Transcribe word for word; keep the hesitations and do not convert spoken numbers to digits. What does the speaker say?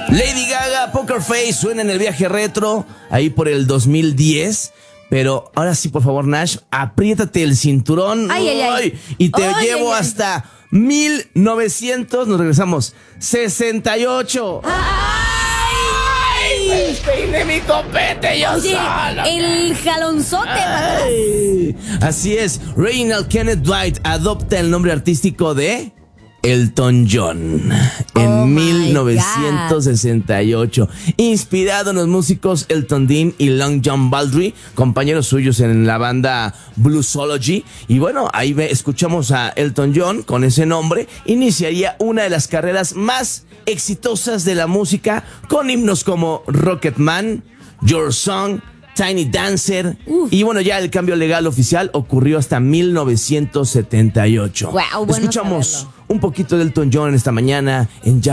Lady Gaga, Poker Face, suena en el viaje retro, ahí por el dos mil diez. Pero ahora sí, por favor, Nash, apriétate el cinturón. Ay, ay, ay. Y te Ay, llevo ay, ay. hasta mil novecientos, nos regresamos, sesenta y ocho. ¡Ay! Despeiné mi copete yo Oye, solo. el jalonzote para atrás. Ay. Así es, Reginald Kenneth Dwight adopta el nombre artístico de Elton John en Oh my mil novecientos sesenta y ocho, inspirado en los músicos Elton Dean y Long John Baldry, compañeros suyos en la banda Bluesology. Y bueno, ahí ve, escuchamos a Elton John con ese nombre. Iniciaría una de las carreras más exitosas de la música, con himnos como Rocketman, Your Song, Tiny Dancer. Uf. Y bueno, ya el cambio legal oficial ocurrió hasta mil novecientos setenta y ocho. Wow, bueno Escuchamos saberlo. un poquito de Elton John esta mañana en Ya